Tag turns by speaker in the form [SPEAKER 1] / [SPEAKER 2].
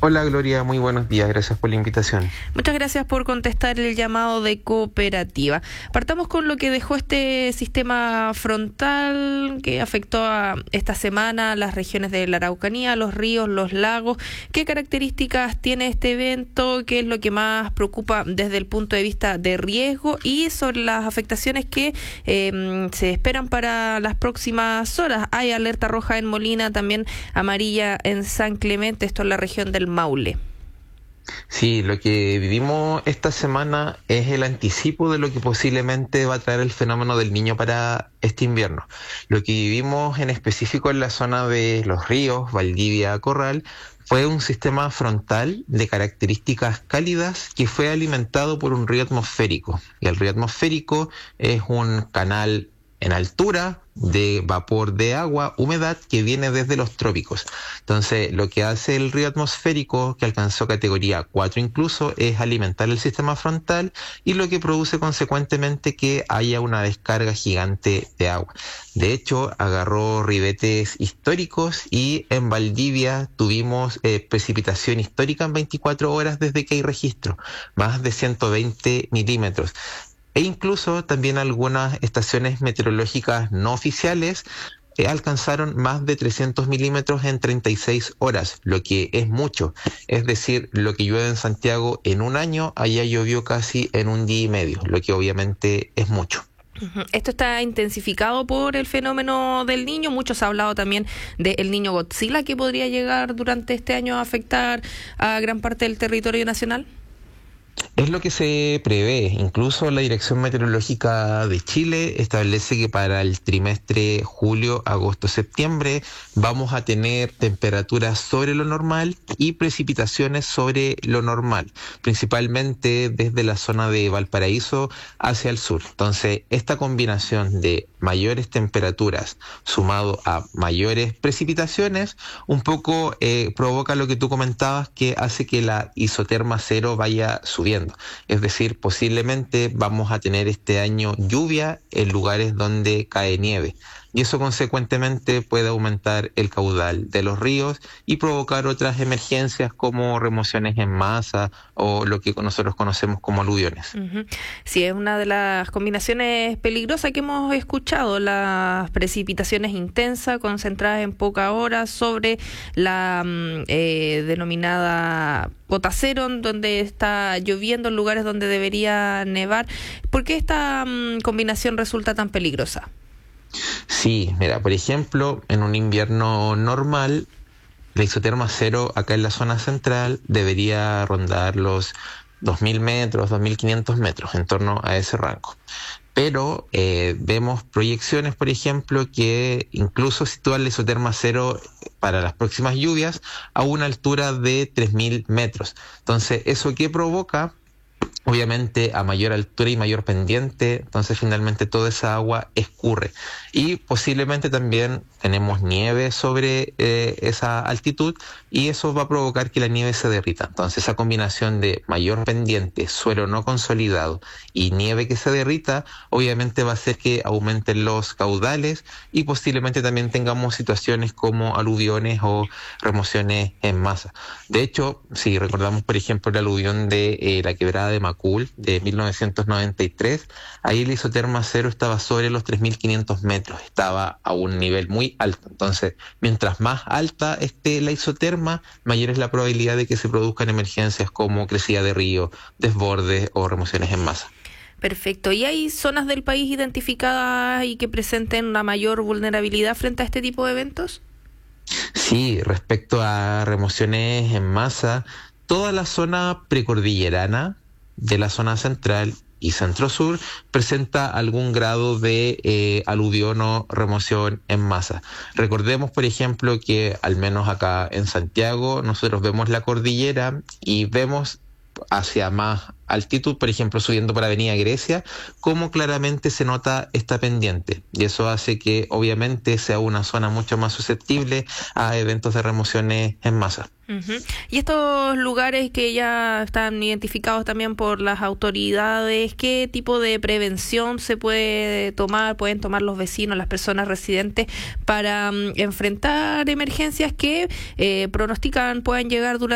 [SPEAKER 1] Hola Gloria, muy buenos días, gracias por la invitación.
[SPEAKER 2] Muchas gracias por contestar el llamado de Cooperativa. Partamos con lo que dejó este sistema frontal que afectó esta semana a las regiones de la Araucanía, los ríos, los lagos. ¿Qué características tiene este evento? ¿Qué es lo que más preocupa desde el punto de vista de riesgo? Y sobre las afectaciones que se esperan para las próximas horas. Hay alerta roja en Molina, también amarilla en San Clemente, esto en la región del Maule.
[SPEAKER 1] Sí, lo que vivimos esta semana es el anticipo de lo que posiblemente va a traer el fenómeno del Niño para este invierno. Lo que vivimos en específico en la zona de los ríos, Valdivia, Corral, fue un sistema frontal de características cálidas que fue alimentado por un río atmosférico. Y el río atmosférico es un canal en altura de vapor de agua, humedad que viene desde los trópicos. Entonces, lo que hace el río atmosférico, que alcanzó categoría 4 incluso, es alimentar el sistema frontal y lo que produce consecuentemente que haya una descarga gigante de agua. De hecho, agarró ribetes históricos y en Valdivia tuvimos precipitación histórica en 24 horas desde que hay registro, más de 120 milímetros. E incluso también algunas estaciones meteorológicas no oficiales alcanzaron más de 300 milímetros en 36 horas, lo que es mucho. Es decir, lo que llueve en Santiago en un año, allá llovió casi en un día y medio, lo que obviamente es mucho.
[SPEAKER 2] Esto está intensificado por el fenómeno del Niño. Muchos han hablado también del Niño Godzilla que podría llegar durante este año a afectar a gran parte del territorio nacional.
[SPEAKER 1] Es lo que se prevé. Incluso la Dirección Meteorológica de Chile establece que para el trimestre julio, agosto, septiembre vamos a tener temperaturas sobre lo normal y precipitaciones sobre lo normal, principalmente desde la zona de Valparaíso hacia el sur. Entonces, esta combinación de mayores temperaturas sumado a mayores precipitaciones, un poco provoca lo que tú comentabas, que hace que la isoterma cero vaya subiendo. Es decir, posiblemente vamos a tener este año lluvia en lugares donde cae nieve. Y eso consecuentemente puede aumentar el caudal de los ríos y provocar otras emergencias como remociones en masa o lo que nosotros conocemos como aluviones.
[SPEAKER 2] Sí, es una de las combinaciones peligrosas que hemos escuchado, las precipitaciones intensas, concentradas en pocas horas sobre la denominada cota cero, donde está lloviendo en lugares donde debería nevar. ¿Por qué esta combinación resulta tan peligrosa?
[SPEAKER 1] Sí, mira, por ejemplo, en un invierno normal, la isoterma cero acá en la zona central debería rondar los 2.000 metros, 2.500 metros, en torno a ese rango. Pero vemos proyecciones, por ejemplo, que incluso sitúan la isoterma cero para las próximas lluvias a una altura de 3.000 metros. Entonces, ¿eso qué provoca? Obviamente a mayor altura y mayor pendiente, entonces finalmente toda esa agua escurre. Y posiblemente también tenemos nieve sobre esa altitud y eso va a provocar que la nieve se derrita. Entonces esa combinación de mayor pendiente, suelo no consolidado y nieve que se derrita, obviamente va a hacer que aumenten los caudales y posiblemente también tengamos situaciones como aluviones o remociones en masa. De hecho, si recordamos por ejemplo el aluvión de la quebrada de Macul de 1993, ahí la isoterma cero estaba sobre los 3.500 metros, estaba a un nivel muy alto. Entonces, mientras más alta esté la isoterma, mayor es la probabilidad de que se produzcan emergencias como crecida de río, desbordes o remociones en masa.
[SPEAKER 2] Perfecto. ¿Y hay zonas del país identificadas y que presenten una mayor vulnerabilidad frente a este tipo de eventos?
[SPEAKER 1] Sí, respecto a remociones en masa, toda la zona precordillerana de la zona central y centro-sur presenta algún grado de aluvión o remoción en masa. Recordemos, por ejemplo, que al menos acá en Santiago nosotros vemos la cordillera y vemos hacia más altitud, por ejemplo, subiendo por Avenida Grecia, cómo claramente se nota esta pendiente. Y eso hace que obviamente sea una zona mucho más susceptible a eventos de remociones en masa.
[SPEAKER 2] Y estos lugares que ya están identificados también por las autoridades, ¿qué tipo de prevención se puede tomar, pueden tomar los vecinos, las personas residentes para enfrentar emergencias que pronostican puedan llegar durante